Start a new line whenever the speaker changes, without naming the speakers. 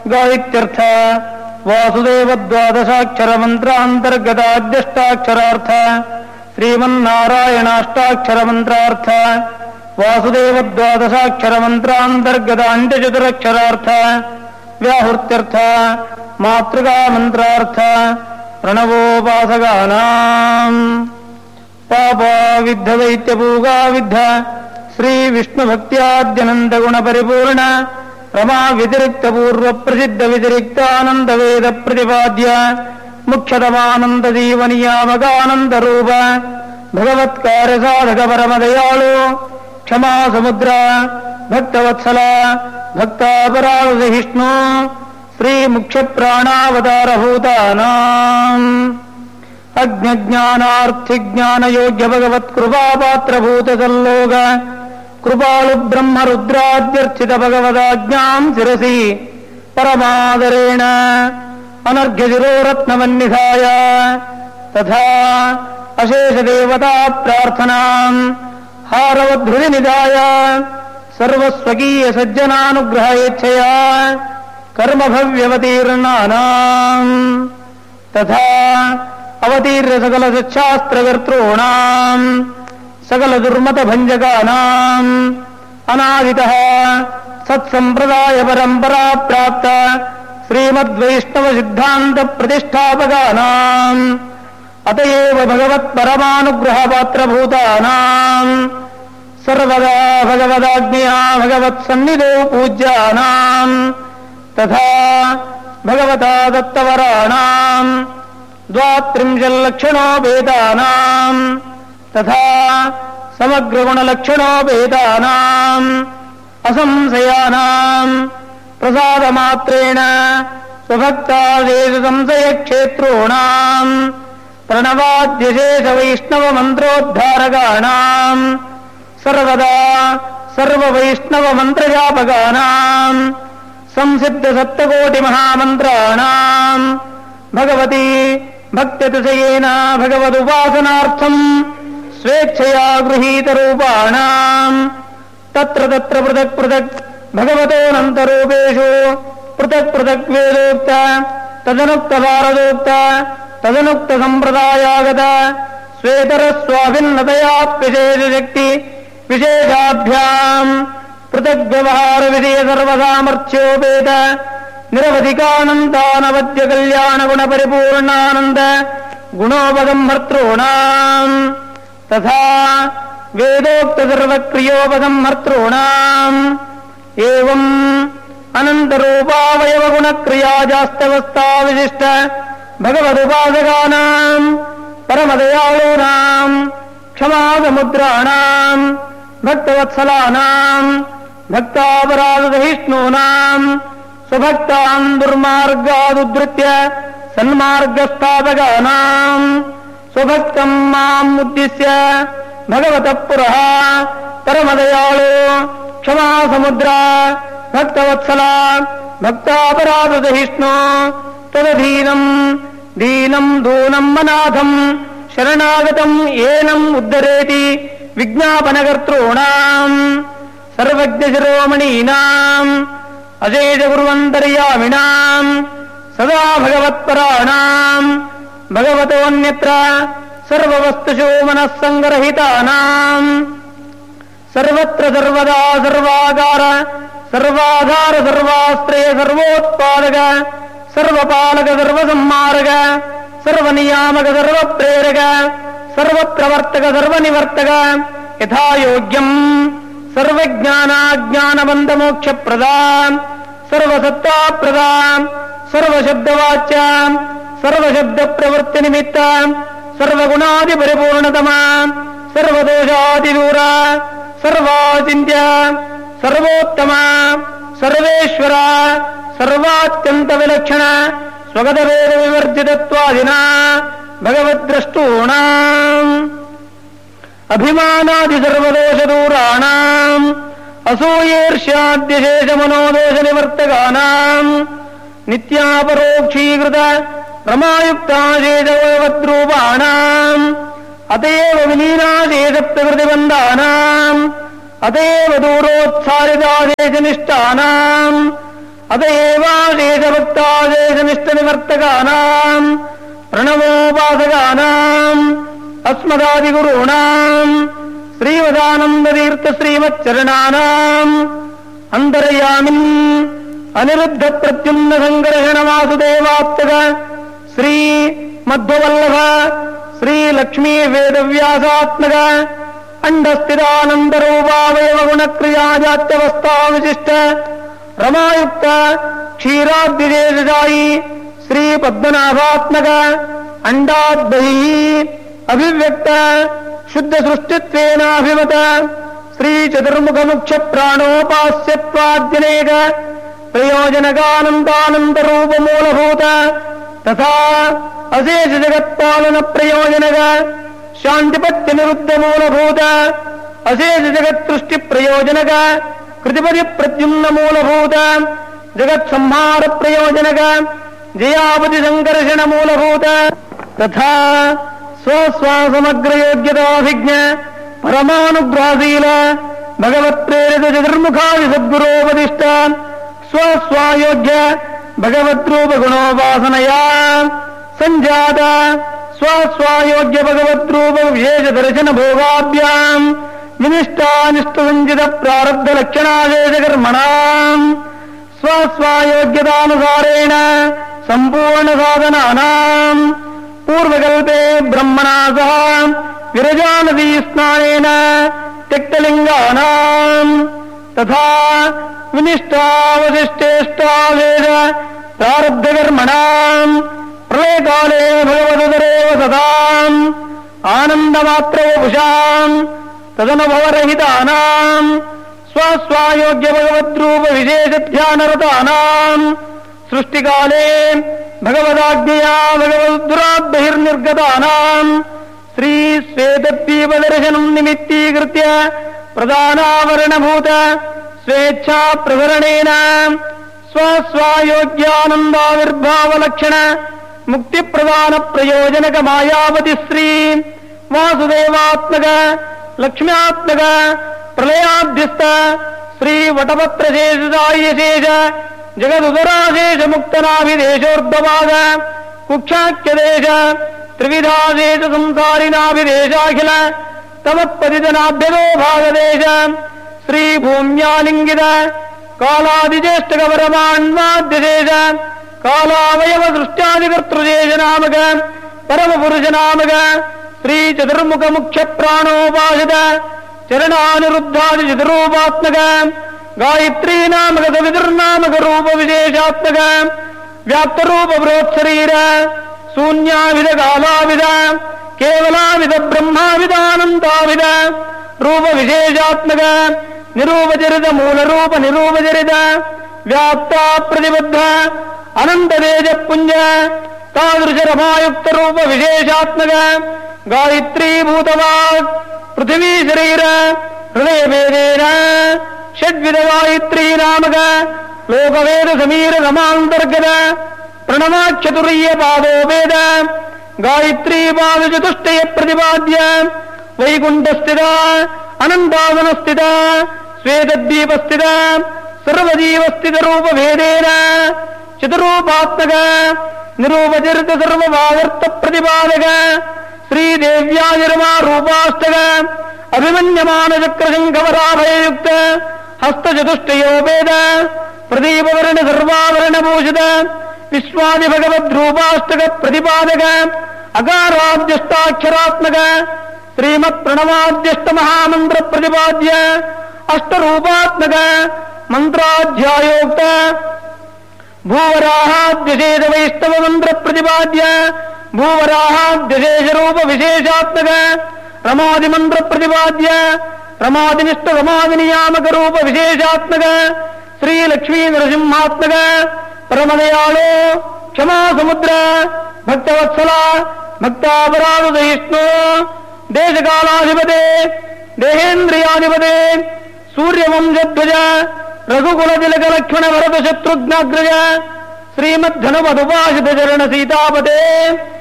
ಗಾಯಿತ್ಯರ್ಥ ವಾಸುದೇವ ದ್ವಾದಶಾಕ್ಷರ ಮಂತ್ರಾಂತರ್ಗತಾದ್ಯಷ್ಟಾಕ್ಷರಾರ್ಥ ಶ್ರೀಮನ್ನಾರಾಯಣಾಷ್ಟಾಕ್ಷರ ಮಂತ್ರಾರ್ಥ ವಾಸುದೇವ ದ್ವಾದಶಾಕ್ಷರ ಮಂತ್ರಾಂತರ್ಗತ ಅಂತ್ಯಚತುರಕ್ಷರಾರ್ಥ ವ್ಯಾಹೃತ್ಯರ್ಥ ಮಾತೃಗಾ ಮಂತ್ರಾರ್ಥ ಪ್ರಣವೋಪಾಸಗಾನಾಂ ಪಾಪಾ ವಿದ್ಧ ದೈತ್ಯಭೂಗಾ ವಿದ್ಧ ಶ್ರೀ ವಿಷ್ಣು ಭಕ್ತ್ಯಾದ್ಯನಂದ ಗುಣ ಪರಿಪೂರ್ಣ ರಮಾ ವ್ಯತಿರಿಕ್ತ ಪೂರ್ವ ಪ್ರಸಿದ್ಧ ವ್ಯತಿರಿಕ್ತಾನಂದ ವೇದ ಪ್ರತಿಪಾದ್ಯ ಮುಖ್ಯತಮಾನಂದ ಜೀವನಿಯಾಮಕಾನಂದ ರೂಪ ಭಗವತ್ಕಾರ್ಯ ಸಾಧಕ ಪರಮದಯಾಳು ಕ್ಷಮಾ ಸಮುದ್ರ ಭಕ್ತವತ್ಸಲ ಭಕ್ತಾಪರಾಧಸಹಿಷ್ಣು ಶ್ರೀ ಮುಖ್ಯ ಪ್ರಾಣಾವತಾರಭೂತಾನಾಂ ಅಜ್ಞಾನಾರ್ಥಿಜ್ಞಾನ ಯೋಗ್ಯ ಭಗವತ್ ಕೃಪಾಪಾತ್ರಭೂತ ಸಲ್ಲೋಗ ಕೃಪಾಳು ಬ್ರಹ್ಮ ರುದ್ರಾದ್ಯರ್ಚಿತ ಭಗವದಾಜ್ಞಾಂ ಶಿರಸಿ ಪರಮಾದರೇಣ ಅನರ್ಘ್ಯಶಿರೋರತ್ನವನ್ನಿಧಾಯ ತಥಾ ಅಶೇಷ ದೇವತಾ ಪ್ರಾರ್ಥನಾಂ ಹಾರವಧೃತಿ ನಿಧಾಯ ಸರ್ವಸ್ವಕೀಯ ಸಜ್ಜನಾನುಗ್ರಹ ಯೇಚ್ಛಯ ಕರ್ಮಭವ್ಯವತೀರ್ಣಾನಾಂ ತಥಾ ಅವತೀರ್ಯ ಸಕಲ ಸಚ್ಛಾಸ್ತ್ರಕರ್ತॄಣಾಂ ಸಕಲ ದುರ್ಮತ ಭಂಜಕಾನಾಂ ಅನಾದಿತಃ ಸತ್ಸಂಪ್ರದಾಯ ಪರಂಪರಾ ಪ್ರಾಪ್ತ ಶ್ರೀಮದ್ವೈಷ್ಣವ ಸಿದ್ಧಾಂತ ಪ್ರತಿಷ್ಠಾಪಕಾನಾಂ ಅತಯೇವ ಭಗವತ್ ಪರಮಾನುಗ್ರಹ ಪಾತ್ರಭೂತಾನಾಂ ಸರ್ವದಾ ಭಗವದಾಜ್ಞೆಯ ಭಗವತ್ ಸನ್ನಿಧೋ ಪೂಜ್ಯಾನಾಂ ತಥಾ ಭಗವತಾ ದತ್ತವರಾಣಾಂ ದ್ವಾತ್ರಿಂಶಲ್ಲಕ್ಷಣೋ ಭೇದಾನಾಂ ತಥಾ ಸಮಗ್ರಗುಣಲಕ್ಷಣೋ ಭೇದಾನಾಂ ಅಸಂಶಯಾನಾಂ ಪ್ರಸಾದಮಾತ್ರೇಣ ಸ್ವಭಕ್ತಾದೇಶ ಸಂಶಯಕ್ಷೇತ್ರೋಣಾಂ ಪ್ರಣವಾದ್ಯಶೇಷ ವೈಷ್ಣವ ಮಂತ್ರೋದ್ಧಾರಕಾಣಾಂ ಸರ್ವದಾ ಸರ್ವವೈಷ್ಣವ ಮಂತ್ರಜಾಪಕಾನಾಂ ಸಂಸಿದ್ಧ ಸಪ್ತಕೋಟಿ ಮಹಾಮಂತ್ರಾಣಾಂ ಭಗವತಿ ಭಕ್ತ್ಯತಿಶಯೇನ ಭಗವದುಪಾಸನಾರ್ಥಂ ಸ್ವೇಚ್ಛಯಾ ಗೃಹೀತ ರೂಪಾಣಾಂ ತತ್ರ ತತ್ರ ಪೃಥಕ್ ಪೃಥಕ್ ಭಗವತೋನಂತರೂಪೇಷು ಪೃಥಕ್ ಪೃಥಕ್ ವೇದೋಕ್ತ ತದನುಕ್ತ ಭಾರದೋಕ್ತ ತದನುಕ್ತ ಸಂಪ್ರದಾಯಾಗತ ಸ್ವೇತರ ಸ್ವಾಭಿನ್ನತಯಾಪ್ಯಶೇಷ ಶಕ್ತಿ ವಿಶೇಷಾಭ್ಯಾಂ ಪೃಥಕ್ ವ್ಯವಹಾರ ವಿಧೇಯ ಸರ್ವಸಾಮರ್ಥ್ಯೋಪೇತ ನಿರವಧಿಕಾನಂದಾನವದ್ಯ ಕಲ್ಯಾಣ ಗುಣ ಪರಿಪೂರ್ಣಾನಂದ ಗುಣೋಪಸಂಹರ್ತॄಣಾಂ ತಥಾ ವೇದೋಕ್ತ ಸರ್ವಕ್ರಿಯೋಪಸಂಹರ್ತॄಣಾಂ ಏವಂ ಅನಂತರೂಪಾವಯವ ಗುಣಕ್ರಿಯಾಜಾಸ್ತವಸ್ಥಾ ವಿಶಿಷ್ಟ ಭಗವದುಪಾಸಕಾನಾಂ ಪರಮದಯಾಳೂನಾಂ ಕ್ಷಮಾ ಸಮುದ್ರಾಣಾಂ ಭಕ್ತವತ್ಸಲಾನಾಂ ಭಕ್ತಾಪರಾಧಸಹಿಷ್ಣೂನಾಂ ಸ್ವಭಕ್ತಾನ್ ದುರ್ಮಾರ್ಗಾದುದ್ಧೃತ್ಯ ಸನ್ಮಾರ್ಗಸ್ಥಾಪಕಾನಾಂ ಸ್ವಭಕ್ತಂ ಮಾಂ ಉದ್ದಿಶ್ಯ ಭಗವತಃ ಪುರಃ ಪರಮದಯಾಳು ಕ್ಷಮಾ ಸಮುದ್ರ ಭಕ್ತವತ್ಸಲ ಭಕ್ತಾಪರಾಧಸಹಿಷ್ಣು ತದಧೀನಂ ದೀನಂ ದೂನಂ ಅನಾಥಂ ಶರಣಾಗತಂ ಏನಂ ಉದ್ಧರೇತಿ ವಿಜ್ಞಾಪನಕರ್ತॄಣಾಂ ಸರ್ವಜ್ಞ ಶಿರೋಮಣೀನಾಂ ಅಶೇಷ ಗುರುವಂತರ್ಯಾಮಿಣಾಂ ಸದಾ ಭಗವತ್ಪರಾಣಾಂ ಭಗವತೋನ್ಯತ್ರ ಸರ್ವವಸ್ತುಷು ಮನಸ್ಸಂಗರಹಿತಾನಾಂ ಸರ್ವತ್ರ ಸರ್ವದಾ ಸರ್ವಾಕಾರ ಸರ್ವಾಧಾರ ಸರ್ವಾಶ್ರಯ ಸರ್ವೋತ್ಪಾದಕ ಸರ್ವಪಾಲಕ ಸರ್ವಸಂಹಾರಕ ಸರ್ವನಿಯಾಮಕ ಸರ್ವಪ್ರೇರಕ ಸರ್ವಪ್ರವರ್ತಕ ಸರ್ವನಿವರ್ತಕ ಯಥಾಯೋಗ್ಯಂ ಸರ್ವಜ್ಞಾನಾಜ್ಞಾನಬಂಧಮೋಕ್ಷಪ್ರದಾಂ ಸರ್ವಸತ್ತಾಪ್ರದಾಂ ಸರ್ವಶಬ್ದವಾಚ್ಯಾಂ ಸರ್ವಶಬ್ದಪ್ರವೃತ್ತಿನಿಮಿತ್ತಾಂ ಸರ್ವಗುಣಾದಿಪರಿಪೂರ್ಣತಮಾಂ ಸರ್ವದೋಷಾದಿದೂರ ಸರ್ವಾಚಿಂತ್ಯ ಸರ್ವೋತ್ತಮ ಸರ್ವೇಶ್ವರ ಸರ್ವಾತ್ಯಂತ ವಿಲಕ್ಷಣ ಸ್ವಗತವೇದ ವಿವರ್ಜಿತತ್ವಾದಿನ ಭಗವದ್ದ್ರಷ್ಟೂಣಾಂ ಅಭಿಮಾನಾದಿ ಸರ್ವದೋಷದೂರಾಣಾಂ ಅಸೂಯೇರ್ಷ್ಯಾದ್ಯಶೇಷ ಮನೋದೋಷ ನಿವರ್ತಕಾನಾಂ ನಿತ್ಯಾಪರೋಕ್ಷೀಕೃತ ರಮಾಯುಕ್ತಾಶೇಷವದ್ರೂಪಾಣಾಂ ಅತಯೇವ ವಿಲೀನಾಶೇಷ ಪ್ರಕೃತಿಬಂಧಾನಾಂ ಅತಯೇವ ದೂರೋತ್ಸಾರಿತಾಶೇಷನಿಷ್ಠಾನಾಂ ಅತಏವಾಶೇಷಭಕ್ತಾಶೇಷನಿಷ್ಠನಿವರ್ತಕಾನಾಂ ಪ್ರಣವೋಪಾಸಕಾನಾಂ ಅಸ್ಮದಾದಿಗುರುಣಾಂ ಶ್ರೀಮದಾನಂದತೀರ್ಥ ಶ್ರೀಮಚ್ಚರಣಾನಾಂ ಅಂತರ್ಯಾಮಿನ್ ಅನಿರುದ್ಧ ಪ್ರತ್ಯುಮ್ನ ಸಂಕರ್ಷಣ ವಾಸುದೇವಾತ್ಮಕ ಶ್ರೀ ಮಧ್ವವಲ್ಲಭ ಶ್ರೀ ಲಕ್ಷ್ಮೀ ವೇದವ್ಯಾಸಾತ್ಮಕ ಅಂಡಸ್ಥಿತಾನಂದರೂಪಾವಯವ ಗುಣಕ್ರಿಯಾಜಾತ್ಯವಸ್ಥಾ ವಿಶಿಷ್ಟ ರಮಾಯುಕ್ತ ಕ್ಷೀರಾದ್ವಿಜೇಶಾಯಿ ಶ್ರೀ ಪದ್ಮನಾಭಾತ್ಮಕ ಅಂಡಾದ್ಬಹಿ ಅಭಿವ್ಯಕ್ತ ಶುದ್ಧ ಸೃಷ್ಟಿತ್ವೇನಾಭಿಮತ ಶ್ರೀ ಚತುರ್ಮುಖ ಮುಖ್ಯ ಪ್ರಾಣೋಪಾಸ್ಯತ್ವಾದ್ಯನೇಕ ಪ್ರಯೋಜನಕಾನಂದಾನಂದ ರೂಪ ಮೂಲಭೂತ ತಥಾ ಅಶೇಷ ಜಗತ್ಪಾಲನ ಪ್ರಯೋಜನಕ ಶಾಂತಿಪತ್ಯ ನಿರುದ್ಧ ಮೂಲಭೂತ ಅಶೇಷ ಜಗತ್ಸೃಷ್ಟಿ ಪ್ರಯೋಜನಕ ಕೃತಿಪದಿ ಪ್ರದ್ಯುಮ್ನ ಮೂಲಭೂತ ಜಗತ್ ಸಂಹಾರ ಪ್ರಯೋಜನಕ ಜಯಾಪತಿ ಸಂಕರ್ಷಣ ಮೂಲಭೂತ ತಥಾ ಸ್ವಸ್ವಾಸಮಗ್ರ ಯೋಗ್ಯತಾಭಿಜ್ಞ ಪರಮಾನುಗ್ರಹಶೀಲ ಭಗವತ್ ಪ್ರೇರಿತ ಚತುರ್ಮುಖಾದಿ ಸದ್ಗುರೋಪದಿಷ್ಟ ಸ್ವಸ್ವಾಯೋಗ್ಯ ಭಗವದ್ರೂಪ ಗುಣೋಪಾಸನಯ ಸಂಜಾತ ಸ್ವಸ್ವಾಯೋಗ್ಯ ಭಗವದ್ರೂಪ ವಿಶೇಷ ದರ್ಶನ ಭೋಗಾಭ್ಯಾಂ ವಿನಿಷ್ಟಾನಿಷ್ಠ ಸಂಚಿತ ಪ್ರಾರಬ್ಧ ಲಕ್ಷಣಾದೇಶ ಕರ್ಮಣಾಂ ಸ್ವಸ್ವಾಯೋಗ್ಯತಾನುಸಾರೇಣ ಸಂಪೂರ್ಣ ಸಾಧನಾನಾಂ ಪೂರ್ವಕಲ್ಪೆ ಬ್ರಹ್ಮಣಾ ಸಹ ವಿರಜಾ ನದೀ ಸ್ನಾನೇನ ತ್ಯಕ್ತಲಿಂಗಾನಾಂ ತಥಾ ವಿನಿಷ್ಟಾವಶಿಷ್ಟೇಷ್ಟಾವೇದ ಪ್ರಾರಬ್ಧಕರ್ಮಣಾಂ ಪ್ರಳಯಕಾಲೇ ಭಗವದುದರೇವ ಸದಾಂ ಆನಂದಮಾತ್ರವಪುಷಾಂ ತದನುಭವರಹಿತಾನಾಂ ಸ್ವಸ್ವಾಯೋಗ್ಯ ಭಗವದ್ರೂಪ ವಿಶೇಷ ಧ್ಯಾನರತಾನಾಂ ಸೃಷ್ಟಿಕಾಲೇ ಭಗವದಾಜ್ಞೆಯಾ ಭಗವದ್ದುರಾದ್ಬಹಿರ್ನಿರ್ಗತಾನಾಂ ಶ್ರೀ ಶ್ವೇತದ್ವೀಪದರ್ಶನಂ ನಿಮಿತ್ತೀಕೃತ್ಯ ಪ್ರಧಾನಾವರಣಭೂತ ಸ್ವೇಚ್ಛಾ ಪ್ರಸರಣೇನ ಸ್ವಸ್ವಾಯೋಗ್ಯಾನಂದಾವಿರ್ಭಾವಲಕ್ಷಣ ಮುಕ್ತಿಪ್ರದಾನ ಪ್ರಯೋಜನಕ ಮಾಯಾವತಿ ಶ್ರೀ ವಾಸುದೇವಾತ್ಮಕ ಲಕ್ಷ್ಮ್ಯಾತ್ಮಕ ಪ್ರಳಯಾಧ್ಯಸ್ಥ ಶ್ರೀ ವಟಪತ್ರಶೇಷಾಯಶೇಷ ಜಗದುದರಾಶೇಷ ಮುಕ್ತನಾಭಿದೇಶೋರ್ಧವಾದ ಕುಕ್ಷಾಖ್ಯದೇಶ ತ್ರಿವಿಧಾದೇಶ ಸಂಸಾರಿನಾಭಿದೇಶಾಖಿಲ ತಮತ್ಪತಿತನಾಭ್ಯದೋ ಭಾಗದೇಶ ಶ್ರೀ ಭೂಮ್ಯಾಲಿಂಗಿತ ಕಾಲಾದಿಜ್ಯೇಷ್ಠಗವರಮಾನ್ವಾದ್ಯಶೇಷ ಕಾಲಾವಯವ ದೃಷ್ಟ್ಯಾದಿಕರ್ತೃಶೇಷ ನಾಮಕ ಪರಮಪುರುಷ ನಾಮಕ ಶ್ರೀ ಚತುರ್ಮುಖ ಮುಖ್ಯ ಪ್ರಾಣೋಪಾಸಿತ ಚರಣಾನಿರುದ್ಧಾದಿ ಚತುರೂಪಾತ್ಮಕ ಗಾಯತ್ರೀ ನಾಮಕ ಸವಿದುರ್ನಾಮಕ ರೂಪ ವಿಶೇಷಾತ್ಮಕ ವ್ಯಾಪ್ತರೂಪ ಬೃಹತ್ಶರೀರ ಶೂನ್ಯಾವಿಧ ಕಾಲಾವಿಧ ಕೇವಲಾವಿಧ ಬ್ರಹ್ಮಾವಿಧಾನಂದಾವಿಧ ರೂಪ ವಿಶೇಷಾತ್ಮಕ ನಿರೂಪಚರಿತ ಮೂಲರೂಪ ನಿರೂಪಚರಿತ ವ್ಯಾಪ್ತ ಪ್ರತಿಬದ್ಧ ಅನಂತ ತೇಜ ಪುಂಜ ತಾದೃಶ ರಮಾಯುಕ್ತ ರೂಪ ವಿಶೇಷಾತ್ಮಕ ಗಾಯತ್ರೀ ಭೂತವಾಗ್ ಪೃಥಿವೀ ಶರೀರ ಹೃದಯ ಭೇದೇನ ಷಡ್ವಿಧ ಗಾಯತ್ರೀ ನಾಮಕ ಲೋಕವೇದ ಸಮೀರ ರಮಾಂತರ್ಗತ ಪ್ರಣವಾಚತುರ್ಯ ಪಾದೋ ವೇದ ಗಾಯತ್ರೀ ಪಾದ ಚತುಷ್ಟಯ ಪ್ರತಿಪಾದ್ಯ ವೈಕುಂಠ ಸ್ಥಿತ ಅನಂತಾಸನ ಸ್ಥಿತ ಶ್ವೇತದ್ವೀಪ ಸ್ಥಿತ ಸರ್ವಜೀವ ಸ್ಥಿತ ರೂಪ ಭೇದೇನ ಚತುರೂಪಾತ್ಮಕ ನಿರೂಪಚರಿತ ಸರ್ವಭಾವರ್ಥ ಪ್ರತಿಪಾದಕ ಶ್ರೀದೇವ್ಯಾನಿರ್ಮಾ ರೂಪಾಷ್ಟಕ ಅಭಿಮನ್ಯಮಾನ ಚಕ್ರಶಂಖವರಾಭಯಯುಕ್ತ ಹಸ್ತಚತುಷ್ಟಯೋ ವೇದ ಪ್ರದೀಪವರ್ಣ ಸರ್ವಾವರಣ ಭೂಷಿತ ವಿಶ್ವಾದಿ ಭಗವದ್ರೂಪಾಷ್ಟಕ ಪ್ರತಿಪಾದಕ ಅಕಾರಾದ್ಯಷ್ಟಾಕ್ಷರಾತ್ಮಕ ಶ್ರೀಮತ್ ಪ್ರಣವಾದ್ಯಷ್ಟ ಮಹಾಮಂತ್ರ ಪ್ರತಿಪಾದ್ಯ ಅಷ್ಟರೂಪಾತ್ಮಕ ಮಂತ್ರಾಧ್ಯಾಯೋಕ್ತ ಭೂವರಾಹಾದ್ಯಶೇಷ ವೈಷ್ಣವ ಮಂತ್ರ ಪ್ರತಿಪಾದ್ಯ ಭೂವರಾಹಾದ್ಯಶೇಷ ರೂಪ ವಿಶೇಷಾತ್ಮಕ ರಮಾದಿ ಮಂತ್ರ ಪ್ರತಿಪಾದ್ಯ ರಮಾದಿನಿಷ್ಠ ರಮಾದಿ ನಿಯಾಮಕ ರೂಪ ವಿಶೇಷಾತ್ಮಕ ಶ್ರೀ ಲಕ್ಷ್ಮೀ ನರಸಿಂಹಾತ್ಮಕ ಪರಮದಯಾಳು ಕ್ಷಮಾ ಸಮುದ್ರ ಭಕ್ತವತ್ಸಲ ಭಕ್ತಾಪರಾಧ ಸಹಿಷ್ಣು ದೇಶಕಾಲಾಧಿಪತೆ ದೇಹೇಂದ್ರಿಯಾಧಿಪತೆ ಸೂರ್ಯವಂಶಧ್ವಜ ರಘುಕುಲ ತಿಲಕ ಲಕ್ಷ್ಮಣ ಭರತ ಶತ್ರುಘ್ನಾಗ್ರಜ ಶ್ರೀಮದ್ಧನುಮಧುಪಾಶಿತ ಚರಣ ಸೀತಾಪತೆ